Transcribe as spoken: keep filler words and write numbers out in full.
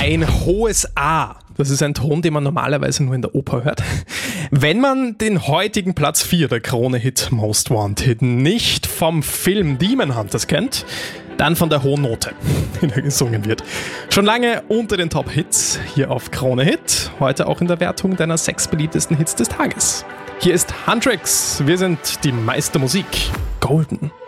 Ein hohes A. Das ist ein Ton, den man normalerweise nur in der Oper hört. Wenn man den heutigen Platz vier der Krone-Hit Most Wanted nicht vom Film Demon Hunters kennt, dann von der hohen Note, in der gesungen wird. Schon lange unter den Top-Hits hier auf Krone Hit. Heute auch in der Wertung deiner sechs beliebtesten Hits des Tages. Hier ist Huntrix. Wir sind die Meister Musik. Golden.